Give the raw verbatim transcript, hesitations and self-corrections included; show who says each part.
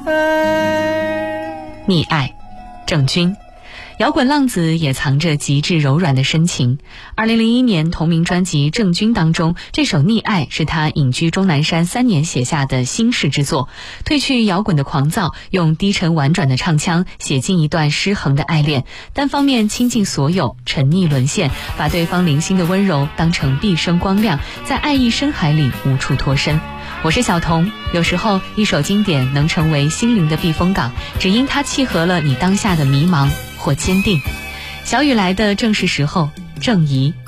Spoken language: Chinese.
Speaker 1: 溺爱，郑钧。摇滚浪子也藏着极致柔软的深情。二零零一年同名专辑《郑钧》当中，这首《溺爱》是他隐居终南山三年写下的新式之作，褪去摇滚的狂躁，用低沉婉转的唱腔写进一段失衡的爱恋，单方面倾尽所有，沉溺沦陷，把对方零星的温柔当成毕生光亮，在爱意深海里无处脱身。我是小童，有时候一首经典能成为心灵的避风港，只因它契合了你当下的迷茫或坚定。小雨来的正是时候，郑怡。